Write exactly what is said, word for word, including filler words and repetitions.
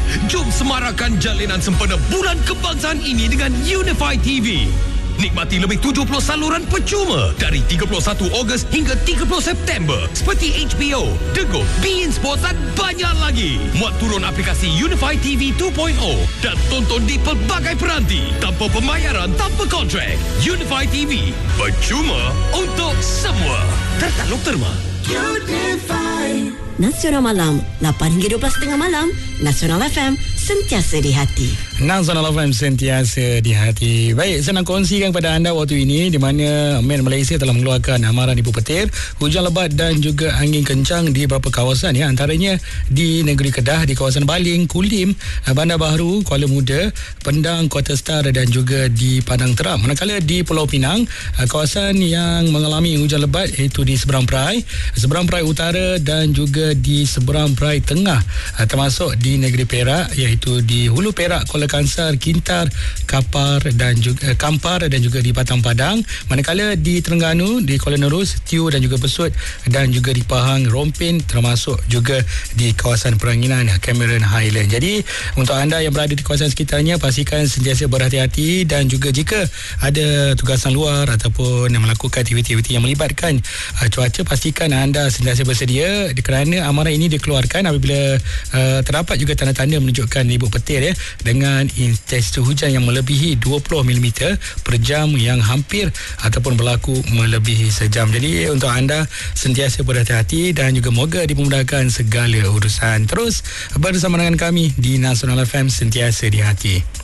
Jom semarakkan jalinan sempena Bulan Kebangsaan ini dengan Unify T V. Nikmati lebih tujuh puluh saluran percuma dari tiga puluh satu Ogos hingga tiga puluh September seperti H B O, Dego, beIN Sports dan banyak lagi. Muat turun aplikasi Unify T V dua titik kosong dan tonton di pelbagai peranti tanpa pembayaran, tanpa kontrak. Unify T V, percuma untuk semua. Tertaluk terma. Unify. Nasional Malam, lapan hingga dua belas tiga puluh malam. Nasional F M, sentiasa di hati. Nasional F M, sentiasa di hati. Baik, saya nak kongsikan kepada anda waktu ini di mana Men Malaysia telah mengeluarkan amaran ibu petir, hujan lebat dan juga angin kencang di beberapa kawasan, ya, antaranya di negeri Kedah, di kawasan Baling, Kulim, Bandar Baharu, Kuala Muda, Pendang, Kota Star dan juga di Padang Teram. Manakala di Pulau Pinang, kawasan yang mengalami hujan lebat iaitu di Seberang Perai, Seberang Perai Utara dan juga di Seberang Perai Tengah, termasuk di negeri Perak iaitu di Hulu Perak, Kuala Kangsar, Kintar, Kapar dan juga Kampar dan juga di Patang Padang. Manakala di Terengganu, di Kuala Nerus, Tiu dan juga Besut dan juga di Pahang, Rompin, termasuk juga di kawasan Peranginan Cameron Highland. Jadi untuk anda yang berada di kawasan sekitarnya, pastikan sentiasa berhati-hati dan juga jika ada tugasan luar ataupun melakukan aktiviti-aktiviti yang melibatkan uh, cuaca, pastikan anda sentiasa bersedia kerana amaran ini dikeluarkan apabila uh, terdapat juga tanda-tanda menunjukkan ibu petir, ya, dengan intensitas hujan yang melebihi dua puluh milimeter per jam yang hampir ataupun berlaku melebihi sejam. Jadi untuk anda sentiasa berhati-hati dan juga moga dimudahkan segala urusan. Terus bersama dengan kami di Nasional F M, sentiasa di hati.